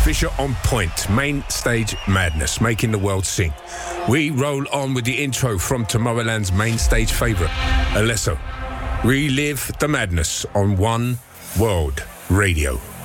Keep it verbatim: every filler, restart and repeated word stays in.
Fisher on point, main stage madness, making the world sing. We roll on with the intro from Tomorrowland's main stage favourite, Alesso. Relive the madness on One World Radio.